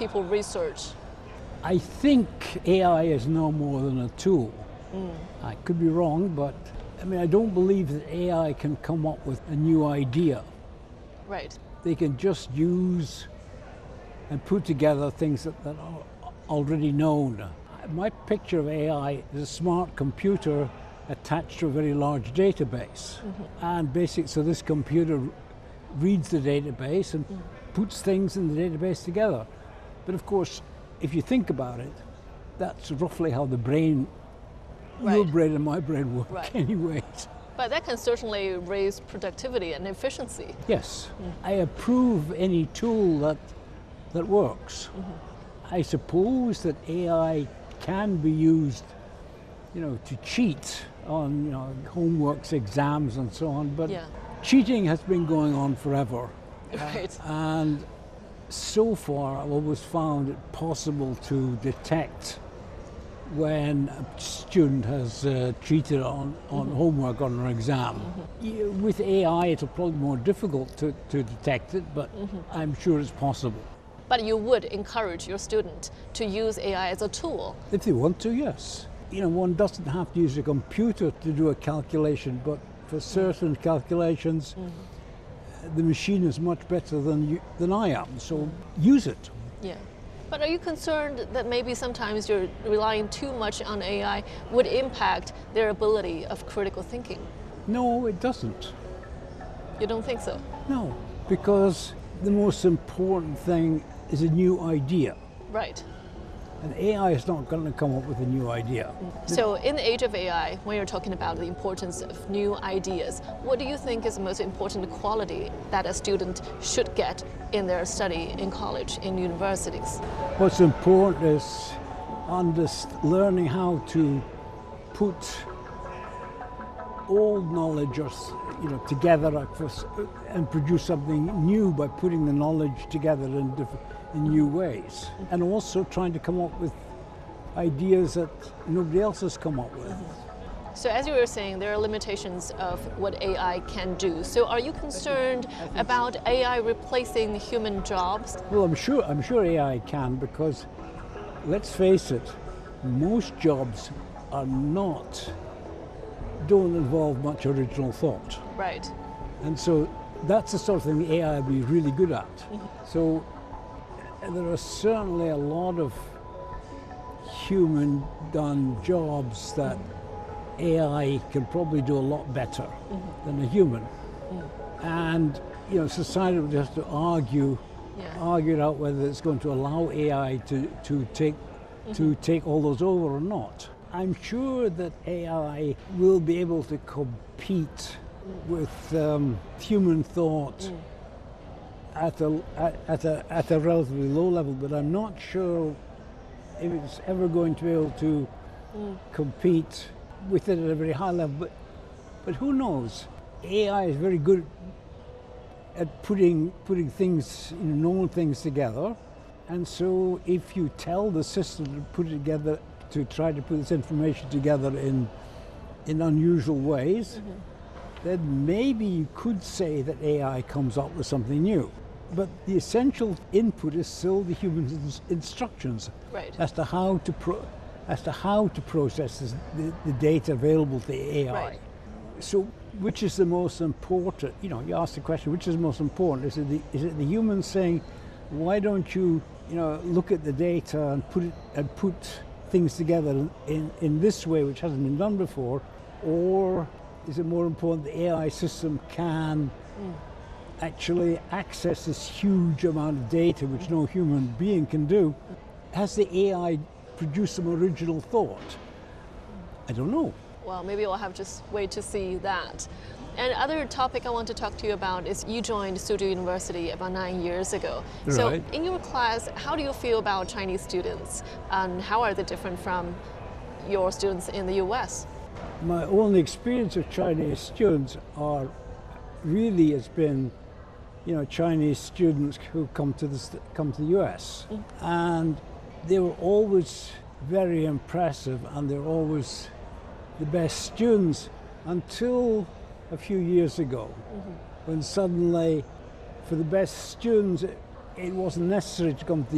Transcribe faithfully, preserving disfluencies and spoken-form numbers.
people research? I think A I is no more than a tool. Mm. I could be wrong, but I mean, I don't believe that A I can come up with a new idea. Right. They can just use and put together things that, that are already known. My picture of A I is a smart computer attached to a very large database. Mm-hmm. And basically, so this computer reads the database and mm. puts things in the database together. But of course, if you think about it, that's roughly how the brain, right. your brain and my brain work right. anyways. But that can certainly raise productivity and efficiency. Yes, mm. I approve any tool that that works. Mm-hmm. I suppose that A I can be used, you know, to cheat on, you know, homeworks, exams, and so on. But yeah. cheating has been going on forever. Right. Uh, and so far, I've always found it possible to detect when a student has uh, cheated on, on mm-hmm. homework on an exam. Mm-hmm. With A I, it'll probably be more difficult to, to detect it, but mm-hmm. I'm sure it's possible. But you would encourage your student to use A I as a tool? If they want to, yes. You know, one doesn't have to use a computer to do a calculation, but for certain mm-hmm. calculations, mm-hmm. the machine is much better than you, than I am, so use it. Yeah. But are you concerned that maybe sometimes you're relying too much on A I would impact their ability of critical thinking? No, it doesn't. You don't think so? No, because the most important thing is a new idea. Right. And A I is not going to come up with a new idea. So in the age of A I, when you're talking about the importance of new ideas, what do you think is the most important quality that a student should get in their study in college, in universities? What's important is underst- learning how to put old knowledge or, you know, together and produce something new by putting the knowledge together in different in new ways, and also trying to come up with ideas that nobody else has come up with. Mm-hmm. So as you were saying, there are limitations of what A I can do. So are you concerned I think, I think about so. A I replacing human jobs? Well, I'm sure, I'm sure A I can, because let's face it, most jobs are not, don't involve much original thought. Right. And so that's the sort of thing A I will be really good at. Mm-hmm. So there are certainly a lot of human-done jobs that mm-hmm. A I can probably do a lot better mm-hmm. than a human. Mm. And, you know, society will just have to argue, yeah. argue it out whether it's going to allow A I to, to, take, mm-hmm. to take all those over or not. I'm sure that A I will be able to compete mm. with um, human thought mm. At a, at, a, at a relatively low level, but I'm not sure if it's ever going to be able to mm. compete with it at a very high level. But, but who knows? A I is very good at putting, putting things, you know, known things together. And so if you tell the system to put it together, to try to put this information together in, in unusual ways, mm-hmm. then maybe you could say that A I comes up with something new. But the essential input is still the human instructions right. as to how to pro as to how to process this, the, the data available to the A I. Right. So, which is the most important? You know, you ask the question: which is most important? Is it the is it the human saying, "Why don't you, you know, look at the data and put it and put things together in in this way, which hasn't been done before," or is it more important the A I system can mm. actually access this huge amount of data which no human being can do? Has the A I produced some original thought? I don't know. Well, maybe we'll have to just wait to see that. And other topic I want to talk to you about is you joined Suzhou University about nine years ago. Right. So in your class, how do you feel about Chinese students, and how are they different from your students in the U S? My only experience of Chinese students are really has been, you know, Chinese students who come to the come to the U S, mm. and they were always very impressive, and they're always the best students until a few years ago, mm-hmm. when suddenly, for the best students, it, it wasn't necessary to come to the